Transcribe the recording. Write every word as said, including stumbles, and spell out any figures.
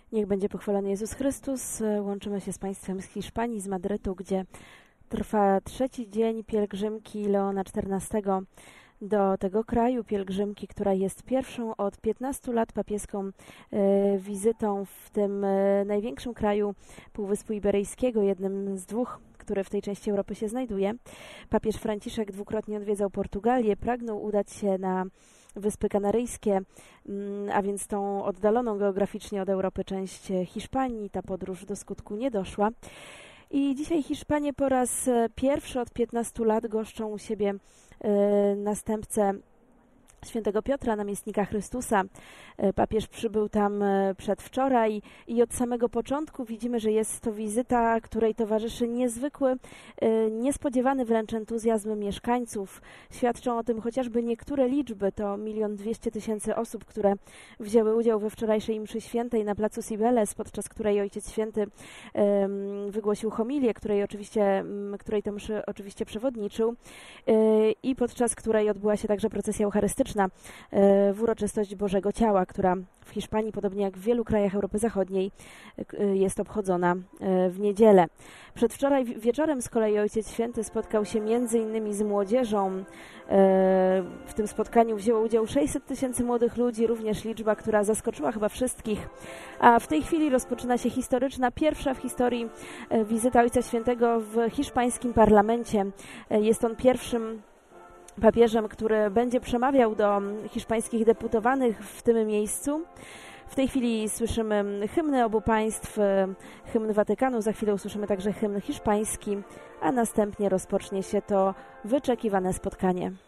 Niech będzie pochwalony Jezus Chrystus. Łączymy się z Państwem z Hiszpanii, z Madrytu, gdzie trwa trzeci dzień pielgrzymki Leona czternastego do tego kraju. Pielgrzymki, która jest pierwszą od piętnastu lat papieską e, wizytą w tym e, największym kraju Półwyspu Iberyjskiego, jednym z dwóch, który w tej części Europy się znajduje. Papież Franciszek dwukrotnie odwiedzał Portugalię, pragnął udać się na Wyspy Kanaryjskie, a więc tą oddaloną geograficznie od Europy część Hiszpanii. Ta podróż do skutku nie doszła. I dzisiaj Hiszpanie po raz pierwszy od piętnastu lat goszczą u siebie y, następcę Świętego Piotra, namiestnika Chrystusa. Papież przybył tam przedwczoraj i od samego początku widzimy, że jest to wizyta, której towarzyszy niezwykły, niespodziewany wręcz entuzjazm mieszkańców. Świadczą o tym chociażby niektóre liczby. To milion dwieście tysięcy osób, które wzięły udział we wczorajszej mszy świętej na placu Cibeles, podczas której Ojciec Święty um, wygłosił homilię, której oczywiście, której to mszy oczywiście przewodniczył i podczas której odbyła się także procesja eucharystyczna w uroczystość Bożego Ciała, która w Hiszpanii, podobnie jak w wielu krajach Europy Zachodniej, jest obchodzona w niedzielę. Przedwczoraj wieczorem z kolei Ojciec Święty spotkał się między innymi z młodzieżą. W tym spotkaniu wzięło udział sześćset tysięcy młodych ludzi, również liczba, która zaskoczyła chyba wszystkich. A w tej chwili rozpoczyna się historyczna, pierwsza w historii wizyta Ojca Świętego w hiszpańskim parlamencie. Jest on pierwszym papieżem, który będzie przemawiał do hiszpańskich deputowanych w tym miejscu. W tej chwili słyszymy hymny obu państw, hymn Watykanu, za chwilę usłyszymy także hymn hiszpański, a następnie rozpocznie się to wyczekiwane spotkanie.